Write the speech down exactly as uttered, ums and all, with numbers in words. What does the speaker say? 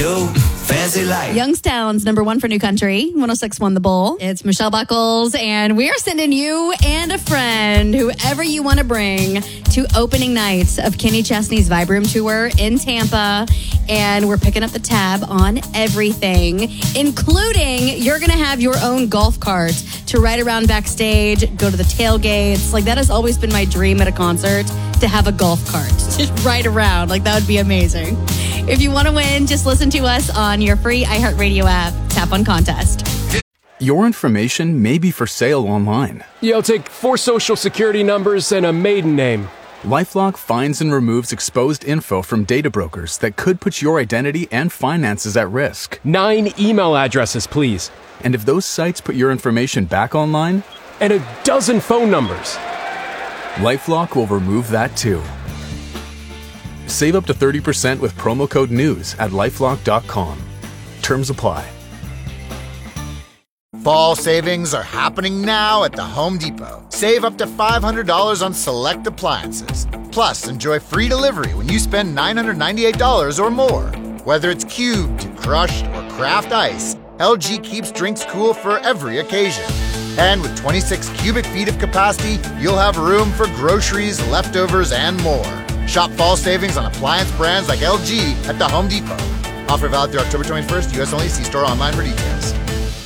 do. Fancy life. Youngstown's number one for New Country, one oh six point one The Bull. It's Michelle Buckles, and we are sending you and a friend, whoever you want to bring, to opening nights of Kenny Chesney's Vibe Room Tour in Tampa. And we're picking up the tab on everything, including you're going to have your own golf cart to ride around backstage, go to the tailgates. Like, that has always been my dream at a concert, to have a golf cart. Just ride around. Like, that would be amazing. If you want to win, just listen to us on your free iHeartRadio app. Tap on contest. Your information may be for sale online. Yeah, I'll take four social security numbers and a maiden name. LifeLock finds and removes exposed info from data brokers that could put your identity and finances at risk. Nine email addresses, please. And if those sites put your information back online? And a dozen phone numbers. LifeLock will remove that too. Save up to thirty percent with promo code NEWS at lifelock dot com. Terms apply. Fall savings are happening now at the Home Depot. Save up to five hundred dollars on select appliances. Plus, enjoy free delivery when you spend nine hundred ninety-eight dollars or more. Whether it's cubed, crushed, or craft ice, L G keeps drinks cool for every occasion. And with twenty-six cubic feet of capacity, you'll have room for groceries, leftovers, and more. Shop fall savings on appliance brands like L G at the Home Depot. Offer valid through October twenty-first. U S only. See store online for details.